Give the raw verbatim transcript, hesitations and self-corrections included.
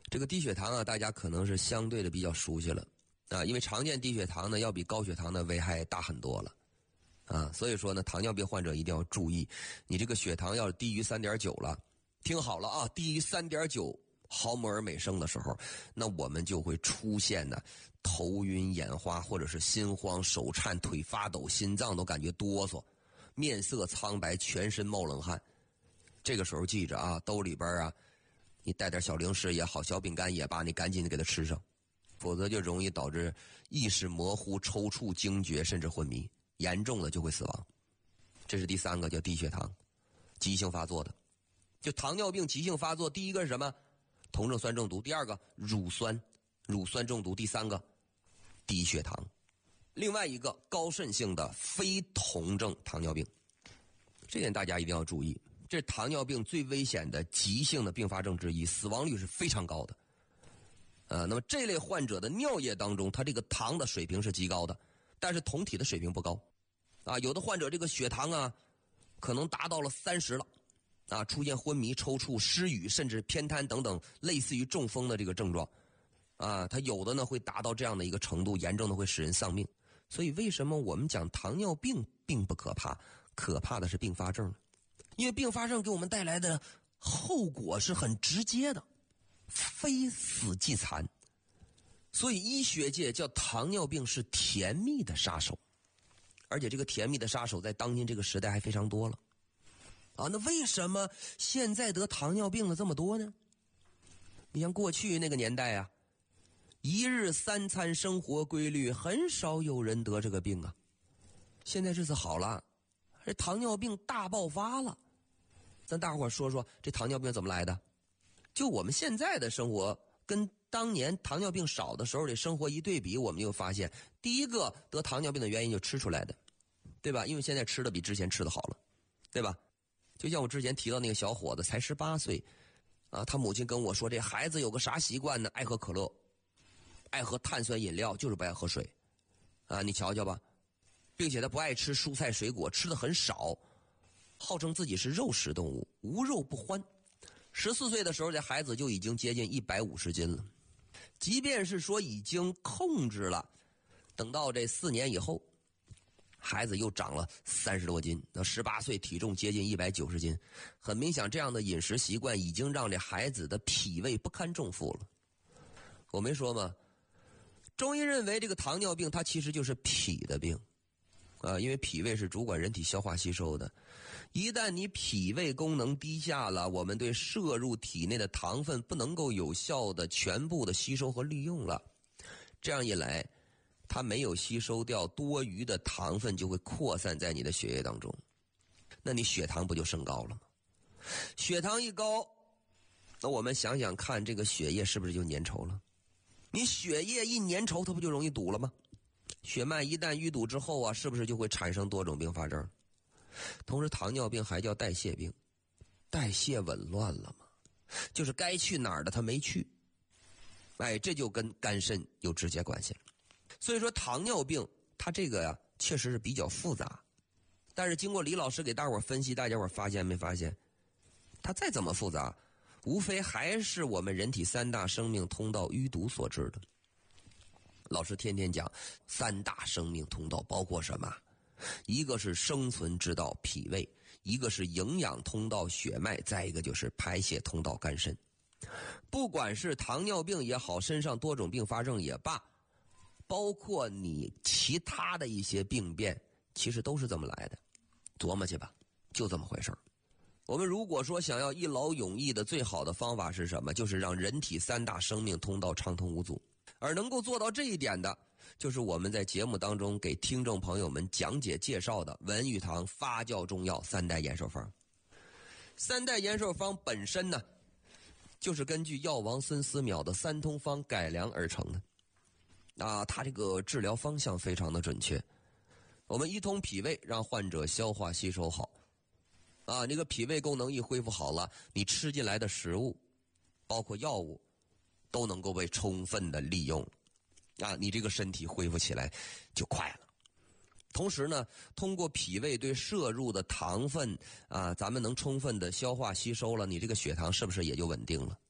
这个低血糖啊，大家可能是相对的比较熟悉了啊，因为常见低血糖呢要比高血糖的危害大很多了啊，所以说呢，糖尿病患者一定要注意，你这个血糖要低于 三点九 了，听好了啊，低于 三点九 毫摩尔每升的时候，那我们就会出现呢头晕眼花，或者是心慌、手颤、腿发抖、心脏都感觉哆嗦，面色苍白，全身冒冷汗。这个时候记着啊，兜里边啊你带点小零食也好，小饼干也罢，你赶紧的给它吃上，否则就容易导致意识模糊、抽搐、惊厥，甚至昏迷，严重了就会死亡。这是第三个，叫低血糖，急性发作的。就糖尿病急性发作，第一个是什么？酮症酸中毒，第二个乳酸，乳酸中毒，第三个低血糖。另外一个高渗性的非酮症糖尿病，这点大家一定要注意。这是糖尿病最危险的急性的并发症之一，死亡率是非常高的。呃，那么这类患者的尿液当中，它这个糖的水平是极高的，但是酮体的水平不高。啊，有的患者这个血糖啊，可能达到了三十了，啊，出现昏迷、抽搐、失语，甚至偏瘫等等类似于中风的这个症状。啊，它有的呢会达到这样的一个程度，严重的会使人丧命。所以为什么我们讲糖尿病并不可怕，可怕的是并发症呢？因为并发症给我们带来的后果是很直接的，非死即残。所以医学界叫糖尿病是甜蜜的杀手，而且这个甜蜜的杀手在当今这个时代还非常多了。啊，那为什么现在得糖尿病的这么多呢？你像过去那个年代啊，一日三餐生活规律，很少有人得这个病啊。现在日子好了，这糖尿病大爆发了。咱大伙儿说说这糖尿病怎么来的？就我们现在的生活跟当年糖尿病少的时候的生活一对比，我们就发现第一个得糖尿病的原因就吃出来的，对吧？因为现在吃的比之前吃的好了，对吧？就像我之前提到那个小伙子才十八岁啊，他母亲跟我说，这孩子有个啥习惯呢？爱喝可乐，爱喝碳酸饮料，就是不爱喝水啊，你瞧瞧吧。并且他不爱吃蔬菜水果，吃的很少，号称自己是肉食动物，无肉不欢。十四岁的时候，这孩子就已经接近一百五十斤了。即便是说已经控制了，等到这四年以后，孩子又长了三十多斤，到十八岁体重接近一百九十斤。很明显，这样的饮食习惯已经让这孩子的脾胃不堪重负了。我没说吗？中医认为这个糖尿病它其实就是脾的病。啊，因为脾胃是主管人体消化吸收的，一旦你脾胃功能低下了，我们对摄入体内的糖分不能够有效的全部的吸收和利用了，这样一来，它没有吸收掉多余的糖分，就会扩散在你的血液当中，那你血糖不就升高了吗？血糖一高，那我们想想看，这个血液是不是就粘稠了？你血液一粘稠，它不就容易堵了吗？血脉一旦淤堵之后啊，是不是就会产生多种并发症？同时糖尿病还叫代谢病，代谢紊乱了嘛，就是该去哪儿的它没去，哎，这就跟肝肾有直接关系了。所以说糖尿病它这个呀确实是比较复杂，但是经过李老师给大伙分析，大家伙发现没发现，它再怎么复杂，无非还是我们人体三大生命通道淤堵所致的。老师天天讲三大生命通道包括什么？一个是生存之道脾胃，一个是营养通道血脉，再一个就是排泄通道肝肾。不管是糖尿病也好，身上多种并发症也罢，包括你其他的一些病变，其实都是这么来的。琢磨去吧，就这么回事儿。我们如果说想要一劳永逸的最好的方法是什么？就是让人体三大生命通道畅通无阻。而能够做到这一点的，就是我们在节目当中给听众朋友们讲解介绍的文玉堂发酵中药三代延寿方。三代延寿方本身呢，就是根据药王孙思邈的三通方改良而成的。啊，它这个治疗方向非常的准确。我们一通脾胃，让患者消化吸收好。啊，这个脾胃功能一恢复好了，你吃进来的食物，包括药物，都能够被充分的利用，啊，你这个身体恢复起来就快了。同时呢，通过脾胃对摄入的糖分啊，咱们能充分的消化吸收了，你这个血糖是不是也就稳定了？